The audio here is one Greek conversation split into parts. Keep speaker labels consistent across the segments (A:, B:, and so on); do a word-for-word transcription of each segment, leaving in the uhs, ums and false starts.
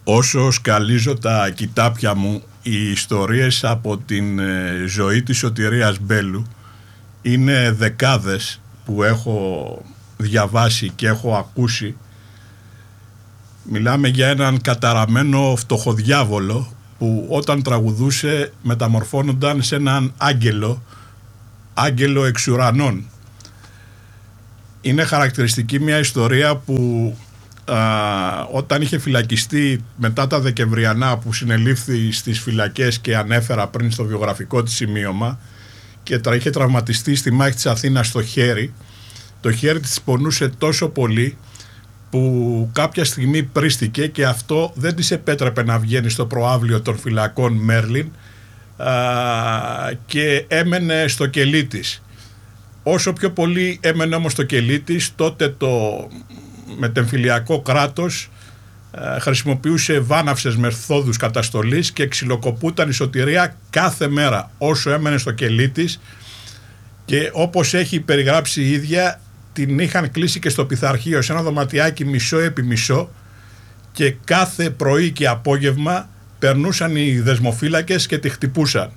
A: Όσο σκαλίζω τα κοιτάπια μου, οι ιστορίες από την ε, ζωή της Σωτηρίας Μπέλου είναι δεκάδες που έχω διαβάσει και έχω ακούσει. Μιλάμε για έναν καταραμένο φτωχοδιάβολο που όταν τραγουδούσε μεταμορφώνονταν σε έναν άγγελο, άγγελο εξ ουρανών. Είναι χαρακτηριστική μια ιστορία που α, όταν είχε φυλακιστεί μετά τα Δεκεμβριανά, που συνελήφθη στις φυλακές και ανέφερα πριν στο βιογραφικό της σημείωμα, και είχε τραυματιστεί στη μάχη της Αθήνας στο χέρι, το χέρι της πονούσε τόσο πολύ που κάποια στιγμή πρίστηκε και αυτό δεν της επέτρεπε να βγαίνει στο προαύλιο των φυλακών Μέρλιν α, και έμενε στο κελί της. Όσο πιο πολύ έμενε όμως στο κελί της, τότε το μετεμφυλιακό κράτος α, χρησιμοποιούσε βάναυσες μεθόδους καταστολής και ξυλοκοπούταν η Σωτηρία κάθε μέρα όσο έμενε στο κελί της, και όπως έχει περιγράψει η ίδια, την είχαν κλείσει και στο πειθαρχείο σε ένα δωματιάκι μισό επί μισό και κάθε πρωί και απόγευμα περνούσαν οι δεσμοφύλακες και τη χτυπούσαν.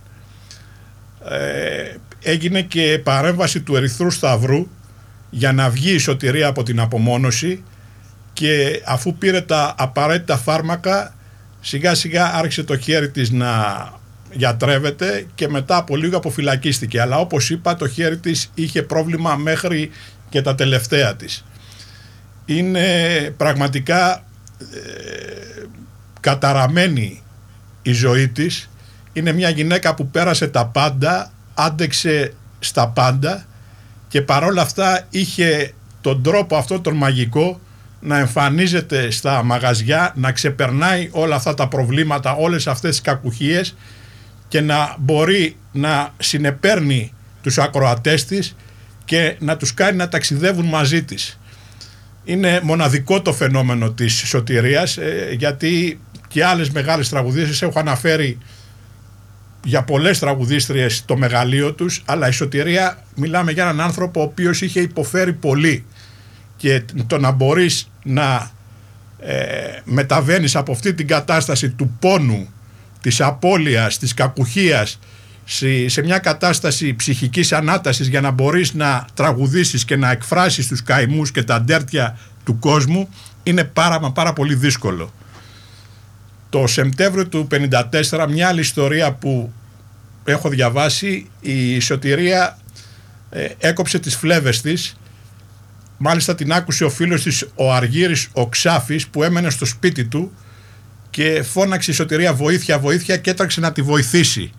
A: Ε, έγινε και παρέμβαση του Ερυθρού Σταυρού για να βγει η Σωτηρία από την απομόνωση, και αφού πήρε τα απαραίτητα φάρμακα, σιγά σιγά άρχισε το χέρι της να γιατρεύεται και μετά από λίγο αποφυλακίστηκε. Αλλά όπως είπα, το χέρι της είχε πρόβλημα μέχρι και τα τελευταία της. Είναι πραγματικά ε, καταραμένη η ζωή της. Είναι μια γυναίκα που πέρασε τα πάντα, άντεξε στα πάντα και παρόλα αυτά είχε τον τρόπο αυτό τον μαγικό να εμφανίζεται στα μαγαζιά, να ξεπερνάει όλα αυτά τα προβλήματα, όλες αυτές τις κακουχίες, και να μπορεί να συνεπέρνει τους ακροατές της και να τους κάνει να ταξιδεύουν μαζί της. Είναι μοναδικό το φαινόμενο της Σωτηρίας, ε, γιατί και άλλες μεγάλες τραγουδίστριες, έχω αναφέρει για πολλές τραγουδίστριες το μεγαλείο τους, αλλά η Σωτηρία, μιλάμε για έναν άνθρωπο ο οποίος είχε υποφέρει πολύ, και το να μπορείς να ε, μεταβαίνεις από αυτή την κατάσταση του πόνου, της απώλειας, της κακουχίας, σε, σε μια κατάσταση ψυχικής ανάτασης, για να μπορείς να τραγουδήσεις και να εκφράσεις τους καημούς και τα αντέρτια του κόσμου, είναι πάρα μα πάρα πολύ δύσκολο. Το Σεπτέμβριο του πενήντα τέσσερα, μια άλλη ιστορία που έχω διαβάσει, η Σωτηρία ε, έκοψε τις φλέβες της. Μάλιστα την άκουσε ο φίλος της, ο Αργύρης ο Ξάφης, που έμενε στο σπίτι του, και φώναξε η Σωτηρία βοήθεια, βοήθεια, και έτρεξε να τη βοηθήσει.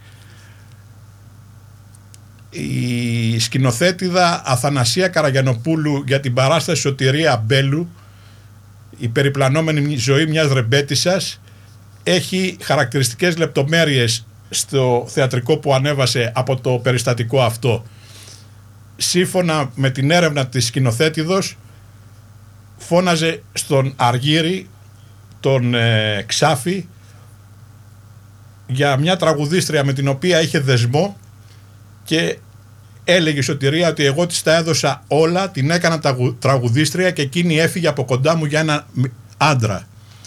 A: Η σκηνοθέτηδα Αθανασία Καραγιανοπούλου για την παράσταση Σωτηρία Μπέλου, η περιπλανόμενη ζωή μιας ρεμπέτισσας, έχει χαρακτηριστικές λεπτομέρειες στο θεατρικό που ανέβασε από το περιστατικό αυτό. Σύμφωνα με την έρευνα της σκηνοθέτηδος, φώναζε στον Αργύρη, τον ε, Ξάφη, για μια τραγουδίστρια με την οποία είχε δεσμό, και έλεγε η Σωτηρία ότι εγώ της τα έδωσα όλα, την έκανα τραγουδίστρια και εκείνη έφυγε από κοντά μου για ένα άντρα.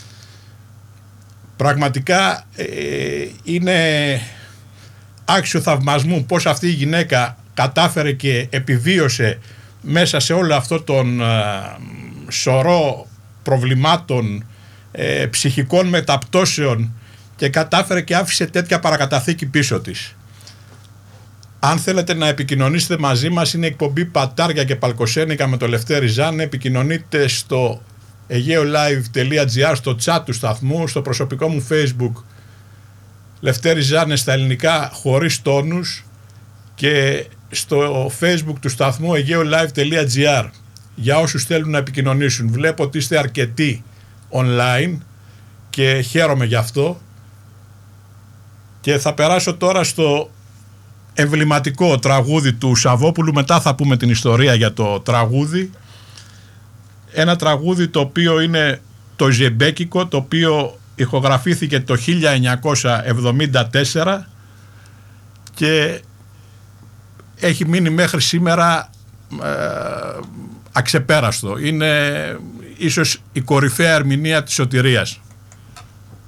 A: Πραγματικά ε, είναι άξιο θαυμασμού πως αυτή η γυναίκα κατάφερε και επιβίωσε μέσα σε όλο αυτό τον ε, σωρό προβλημάτων, ε, ψυχικών μεταπτώσεων, και κατάφερε και άφησε τέτοια παρακαταθήκη πίσω της. Αν θέλετε να επικοινωνήσετε μαζί μας, είναι εκπομπή Πατάρια και Παλκοσένικα με το Λευτέρη Ζάνε. Επικοινωνείτε στο aegeolive.gr, στο chat του σταθμού, στο προσωπικό μου Facebook Λευτέρη Ζάνε στα ελληνικά χωρίς τόνους, και στο Facebook του σταθμού aegeolive.gr για όσους θέλουν να επικοινωνήσουν. Βλέπω ότι είστε αρκετοί online και χαίρομαι γι' αυτό, και θα περάσω τώρα στο εμβληματικό τραγούδι του Σαββόπουλου. Μετά θα πούμε την ιστορία για το τραγούδι. Ένα τραγούδι το οποίο είναι το ζεμπέκικο, το οποίο ηχογραφήθηκε το χίλια εννιακόσια εβδομήντα τέσσερα και έχει μείνει μέχρι σήμερα ε, αξεπέραστο. Είναι ίσως η κορυφαία ερμηνεία της Σωτηρίας.